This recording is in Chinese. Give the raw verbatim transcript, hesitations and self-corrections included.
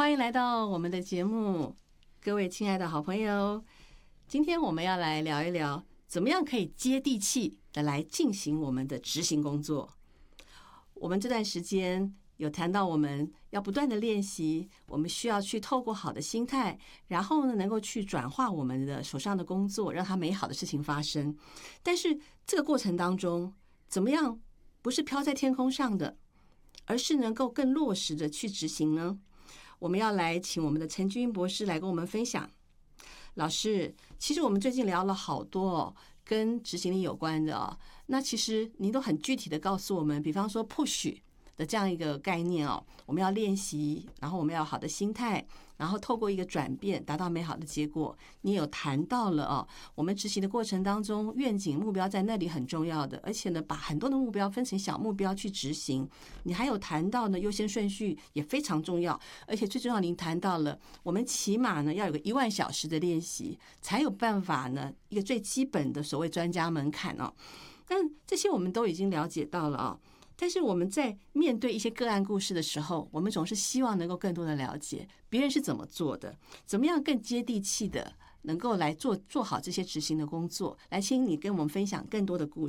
欢迎来到我们的节目，各位亲爱的好朋友。今天我们要来聊一聊，怎么样可以接地气的来进行我们的执行工作。我们这段时间有谈到，我们要不断的练习，我们需要去透过好的心态，然后呢，能够去转化我们的手上的工作，让它美好的事情发生。但是这个过程当中，怎么样不是飘在天空上的，而是能够更落实的去执行呢？我们要来请我们的陈君英博士来跟我们分享。老师，其实我们最近聊了好多哦，跟执行力有关的哦。那其实您都很具体的告诉我们，比方说 push 的这样一个概念哦，我们要练习，然后我们要有好的心态，然后透过一个转变达到美好的结果。你有谈到了哦，我们执行的过程当中，愿景目标在那里很重要的，而且呢，把很多的目标分成小目标去执行。你还有谈到呢，优先顺序也非常重要，而且最重要，您谈到了我们起码呢要有个一万小时的练习，才有办法呢一个最基本的所谓专家门槛哦。但这些我们都已经了解到了啊、哦。但是我们在面对一些个案故事的时候，我们总是希望能够更多的了解别人是怎么做的，怎么样更接地气的能够来做做好这些执行的工作。来，请你跟我们分享更多的故